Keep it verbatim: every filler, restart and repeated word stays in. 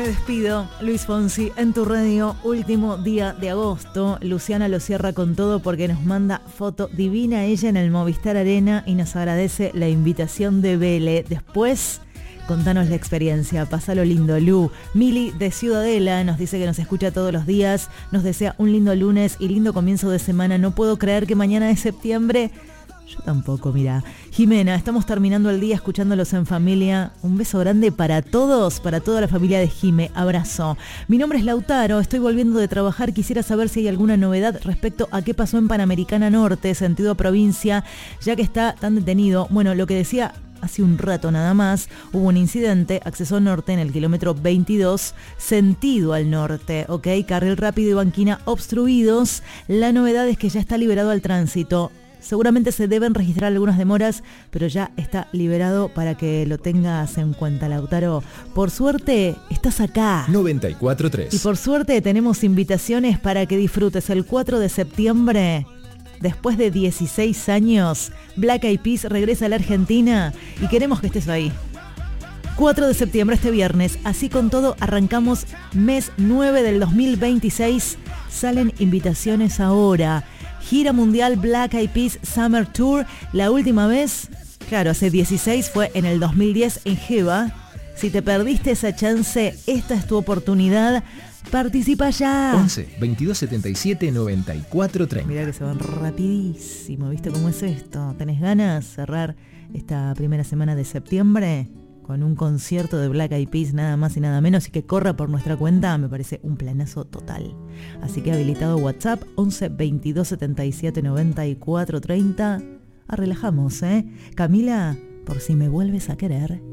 despido. Luis Fonsi en tu radio, último día de agosto. Luciana lo cierra con todo porque nos manda foto divina ella en el Movistar Arena y nos agradece la invitación de Vele. Después, contanos la experiencia, pasalo lindo, Lu. Mili de Ciudadela nos dice que nos escucha todos los días, nos desea un lindo lunes y lindo comienzo de semana. No puedo creer que mañana es septiembre. Yo tampoco, mira. Jimena, estamos terminando el día escuchándolos en familia. Un beso grande para todos, para toda la familia de Jime. Abrazo. Mi nombre es Lautaro, estoy volviendo de trabajar. Quisiera saber si hay alguna novedad respecto a qué pasó en Panamericana Norte, sentido provincia, ya que está tan detenido. Bueno, lo que decía hace un rato nada más, hubo un incidente, acceso norte en el kilómetro veintidós, sentido al norte, ¿ok? Carril rápido y banquina obstruidos. La novedad es que ya está liberado al tránsito. Seguramente se deben registrar algunas demoras, pero ya está liberado para que lo tengas en cuenta, Lautaro. Por suerte, estás acá. noventa y cuatro punto tres. Y por suerte tenemos invitaciones para que disfrutes el cuatro de septiembre. Después de dieciséis años, Black Eyed Peas regresa a la Argentina y queremos que estés ahí. cuatro de septiembre, este viernes. Así con todo, arrancamos mes nueve del dos mil veintiséis. Salen invitaciones ahora. Gira mundial Black Eyed Peas Summer Tour. La última vez, claro, hace dieciséis, fue en el dos mil diez en Jeva. Si te perdiste esa chance, esta es tu oportunidad. Participa ya. once, veintidós, setenta y siete, noventa y cuatro, treinta. Mirá que se van rapidísimo. ¿Viste cómo es esto? ¿Tenés ganas de cerrar esta primera semana de septiembre con un concierto de Black Eyed Peas, nada más y nada menos, y que corra por nuestra cuenta? Me parece un planazo total. Así que habilitado WhatsApp once, veintidós, setenta y siete, noventa y cuatro, treinta. Ah, relajamos, ¿eh? Camila, por si me vuelves a querer.